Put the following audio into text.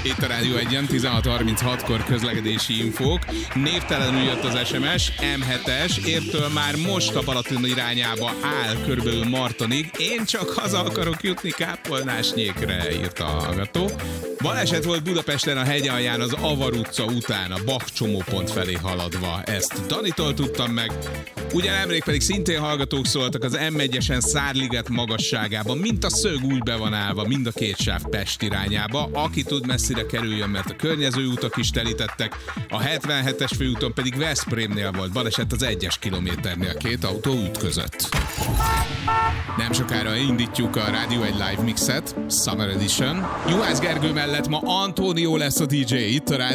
Itt a Rádió 1-en 16:36-kor közlekedési infók. Névtelenül jött az SMS, M7-es, értől már most a Balaton irányába áll körülbelül Martonig. Én csak haza akarok jutni Kápolnásnyékre, írta a hallgató. Baleset volt Budapesten a Hegyalján az Avar utca után, a Bach csomópont felé haladva. Ezt Danitól tudtam meg. Ugye nemrég pedig szintén hallgatók szóltak az M1-esen Szárliget magasságában, mint a szög úgy be van állva, mind a két sáv Pest irányába. Aki tud, messzire kerüljön, mert a környező utak is telítettek. A 77-es főúton pedig Veszprémnél volt baleset, az 1-es kilométernél két autó ütközött. Nem sokára indítjuk a Rádió 1 Live Mixet, Summer Edition. Juhász Gergő mellett ma Antónió lesz a DJ itt a Rádió